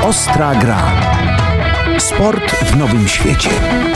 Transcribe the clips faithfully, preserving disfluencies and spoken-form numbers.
Ostra gra. Sport w nowym świecie.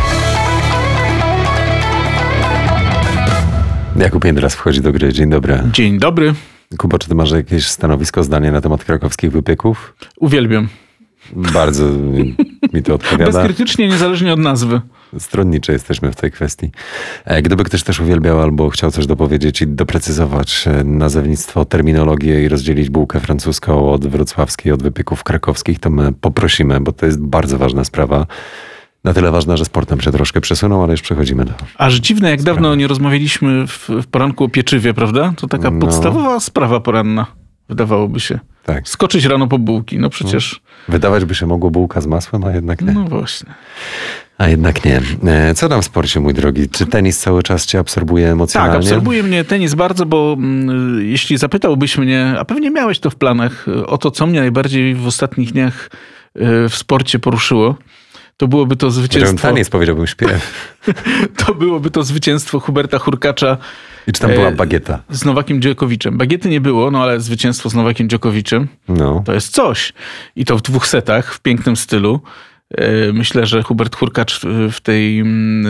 Jakub Jędras wchodzi do gry. Dzień dobry. Dzień dobry. Kuba, czy ty masz jakieś stanowisko, zdanie na temat krakowskich wypieków? Uwielbiam. Bardzo mi to odpowiada. Bezkrytycznie, niezależnie od nazwy. Stronnicze jesteśmy w tej kwestii. Gdyby ktoś też uwielbiał albo chciał coś dopowiedzieć i doprecyzować nazewnictwo, terminologię i rozdzielić bułkę francuską od wrocławskiej, od wypieków krakowskich, to my poprosimy, bo to jest bardzo ważna sprawa. Na tyle ważna, że sport nam się troszkę przesunął, ale już przechodzimy do... Aż dziwne, jak sprawy. Dawno nie rozmawialiśmy w, w poranku o pieczywie, prawda? To taka no. podstawowa sprawa poranna, wydawałoby się. Tak. Skoczyć rano po bułki, no przecież... Wydawać by się mogło bułka z masłem, a jednak nie. No właśnie. A jednak nie. Co tam w sporcie, mój drogi? Czy tenis cały czas cię absorbuje emocjonalnie? Tak, absorbuje mnie tenis bardzo, bo mm, jeśli zapytałbyś mnie, a pewnie miałeś to w planach, o to, co mnie najbardziej w ostatnich dniach y, w sporcie poruszyło, to byłoby to zwycięstwo... Tenis, powiedziałbym śpiew. To byłoby to zwycięstwo Huberta Hurkacza. I czy tam była bagieta? Z Nowakiem Djokoviczem. Bagiety nie było, no ale zwycięstwo z Nowakiem Djokoviczem no. to jest coś. I to w dwóch setach, w pięknym stylu. Myślę, że Hubert Hurkacz w, tej,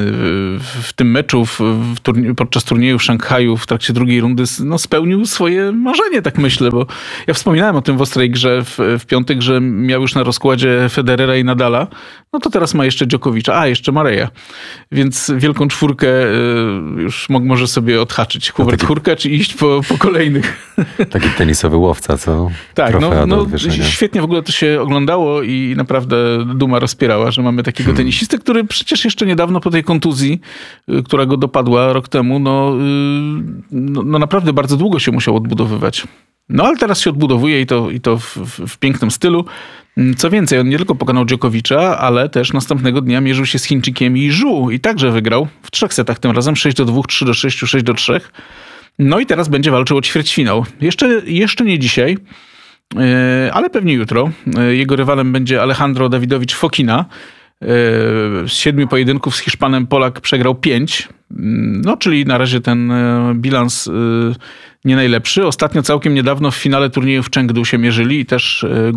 w tym meczu w, w turnie, podczas turnieju w Szanghaju w trakcie drugiej rundy no, spełnił swoje marzenie, tak myślę, bo ja wspominałem o tym w ostrej grze w, w piątek, że miał już na rozkładzie Federera i Nadala, no to teraz ma jeszcze Djokovicza, a jeszcze Mareja, więc wielką czwórkę już może sobie odhaczyć. Hubert no taki, Hurkacz i iść po, po kolejnych. Taki tenisowy łowca, co? Tak, no, no świetnie w ogóle to się oglądało i naprawdę duma rozpierała, że mamy takiego hmm. tenisistę, który przecież jeszcze niedawno po tej kontuzji, która go dopadła rok temu, no, no, no naprawdę bardzo długo się musiał odbudowywać. No ale teraz się odbudowuje i to, i to w, w, w pięknym stylu. Co więcej, on nie tylko pokonał Djokovicza, ale też następnego dnia mierzył się z Chińczykiem Yi Zhu i także wygrał w trzech setach tym razem, sześć do dwóch, trzy do sześciu, sześć do trzech. No i teraz będzie walczył o ćwierćfinał. Jeszcze, jeszcze nie dzisiaj, ale pewnie jutro. Jego rywalem będzie Alejandro Dawidowicz Fokina. Z siedmiu pojedynków z Hiszpanem Polak przegrał pięć. No, czyli na razie ten bilans nie najlepszy. Ostatnio całkiem niedawno w finale turnieju w Chengdu się mierzyli i też